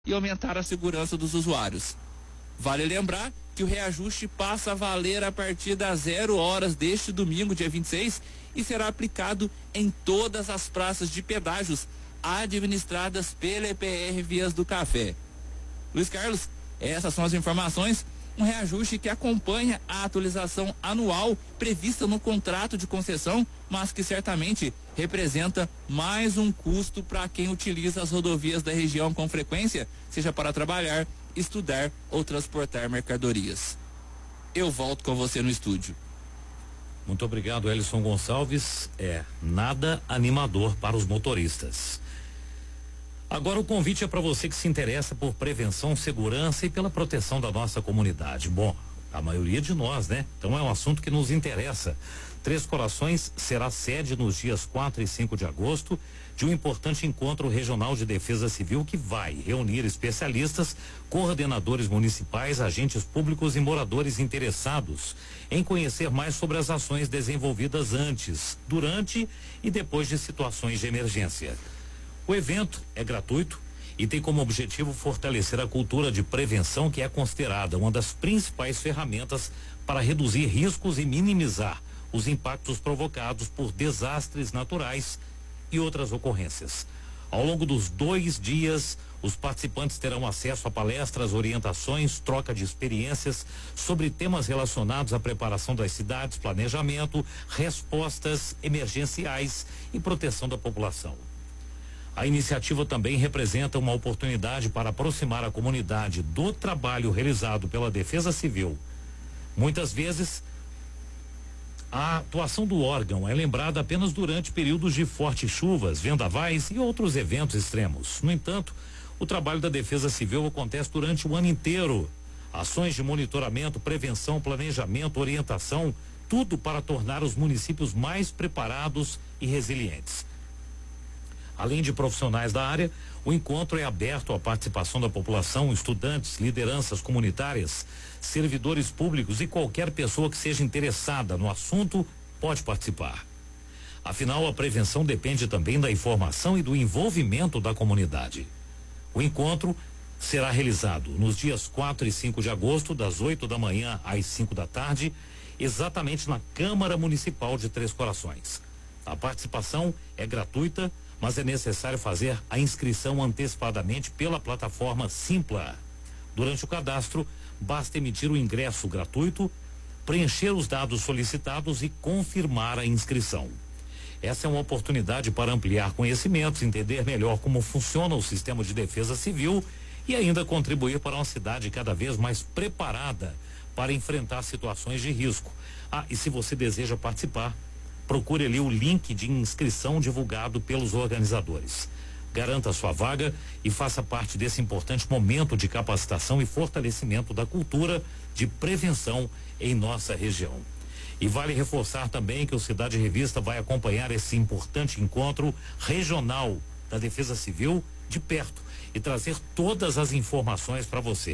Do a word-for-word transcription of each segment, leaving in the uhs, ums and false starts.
e aumentar a segurança dos usuários. Vale lembrar que o reajuste passa a valer a partir das zero horas deste domingo, dia vinte e seis, e será aplicado em todas as praças de pedágios administradas pela E P R Vias do Café. Luiz Carlos, essas são as informações. Um reajuste que acompanha a atualização anual prevista no contrato de concessão, mas que certamente representa mais um custo para quem utiliza as rodovias da região com frequência, seja para trabalhar, estudar ou transportar mercadorias. Eu volto com você no estúdio. Muito obrigado, Elison Gonçalves. É nada animador para os motoristas. Agora o convite é para você que se interessa por prevenção, segurança e pela proteção da nossa comunidade. Bom, a maioria de nós, né? Então é um assunto que nos interessa. Três Corações será sede nos dias quatro e cinco de agosto de um importante encontro regional de defesa civil que vai reunir especialistas, coordenadores municipais, agentes públicos e moradores interessados em conhecer mais sobre as ações desenvolvidas antes, durante e depois de situações de emergência. O evento é gratuito e tem como objetivo fortalecer a cultura de prevenção, que é considerada uma das principais ferramentas para reduzir riscos e minimizar os impactos provocados por desastres naturais e outras ocorrências. Ao longo dos dois dias, os participantes terão acesso a palestras, orientações, troca de experiências sobre temas relacionados à preparação das cidades, planejamento, respostas emergenciais e proteção da população. A iniciativa também representa uma oportunidade para aproximar a comunidade do trabalho realizado pela Defesa Civil. Muitas vezes, a atuação do órgão é lembrada apenas durante períodos de fortes chuvas, vendavais e outros eventos extremos. No entanto, o trabalho da Defesa Civil acontece durante o ano inteiro. Ações de monitoramento, prevenção, planejamento, orientação, tudo para tornar os municípios mais preparados e resilientes. Além de profissionais da área, o encontro é aberto à participação da população, estudantes, lideranças comunitárias, servidores públicos e qualquer pessoa que seja interessada no assunto pode participar. Afinal, a prevenção depende também da informação e do envolvimento da comunidade. O encontro será realizado nos dias quatro e cinco de agosto, das oito da manhã às cinco da tarde, exatamente na Câmara Municipal de Três Corações. A participação é gratuita, mas é necessário fazer a inscrição antecipadamente pela plataforma Simpla. Durante o cadastro, basta emitir o ingresso gratuito, preencher os dados solicitados e confirmar a inscrição. Essa é uma oportunidade para ampliar conhecimentos, entender melhor como funciona o sistema de defesa civil e ainda contribuir para uma cidade cada vez mais preparada para enfrentar situações de risco. Ah, e se você deseja participar, procure ali o link de inscrição divulgado pelos organizadores. Garanta sua vaga e faça parte desse importante momento de capacitação e fortalecimento da cultura de prevenção em nossa região. E vale reforçar também que o Cidade Revista vai acompanhar esse importante encontro regional da Defesa Civil de perto e trazer todas as informações para você.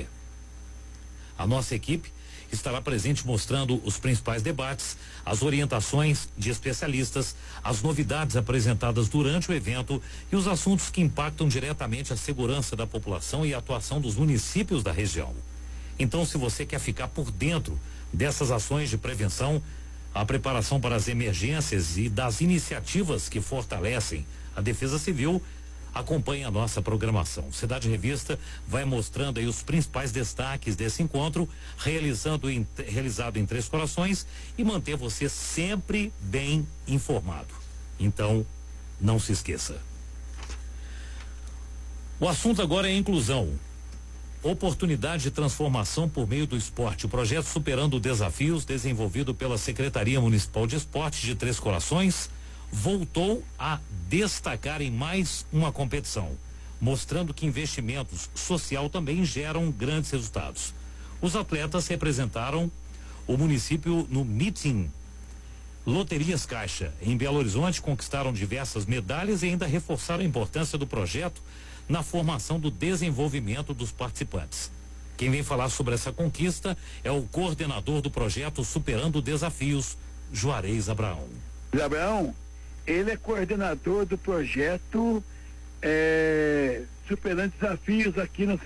A nossa equipe estará presente mostrando os principais debates, as orientações de especialistas, as novidades apresentadas durante o evento e os assuntos que impactam diretamente a segurança da população e a atuação dos municípios da região. Então, se você quer ficar por dentro dessas ações de prevenção, a preparação para as emergências e das iniciativas que fortalecem a Defesa Civil, acompanhe a nossa programação. Cidade Revista vai mostrando aí os principais destaques desse encontro, realizando em, realizado em Três Corações, e manter você sempre bem informado. Então, não se esqueça. O assunto agora é inclusão. Oportunidade de transformação por meio do esporte. O projeto Superando Desafios, desenvolvido pela Secretaria Municipal de Esportes de Três Corações, voltou a destacar em mais uma competição, mostrando que investimentos social também geram grandes resultados. Os atletas representaram o município no Meeting Loterias Caixa. Em Belo Horizonte, conquistaram diversas medalhas e ainda reforçaram a importância do projeto na formação do desenvolvimento dos participantes. Quem vem falar sobre essa conquista é o coordenador do projeto Superando Desafios, Juarez Abraão. Abraão, ele é coordenador do projeto é, superando desafios aqui no